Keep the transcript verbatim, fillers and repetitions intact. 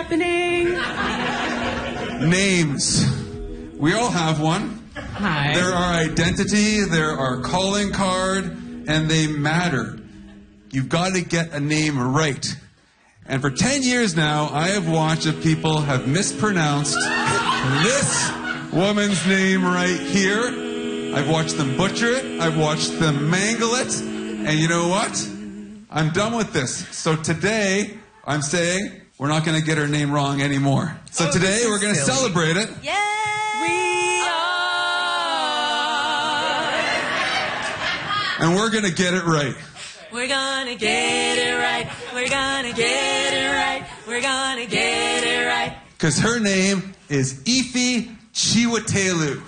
happening? Names. We all have one. Hi. They're our identity, they're our calling card, and they matter. You've got to get a name right. And for ten years now, I have watched if people have mispronounced this woman's name right here. I've watched them butcher it. I've watched them mangle it. And you know what? I'm done with this. So today, I'm saying we're not going to get her name wrong anymore. So oh, today, we're going to celebrate it. Yay! We are. And we're going to get it right. We're gonna get it right. We're gonna get it right. We're gonna get it right. Because her name is Ife Chiwetelụ.